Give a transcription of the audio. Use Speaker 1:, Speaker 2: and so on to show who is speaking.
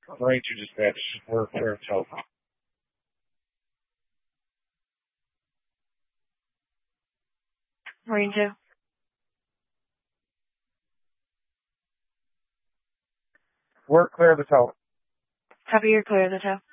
Speaker 1: Ranger dispatch, we're clear of tow.
Speaker 2: Ranger.
Speaker 1: We're clear of the tow.
Speaker 2: Copy, you're clear of the tow.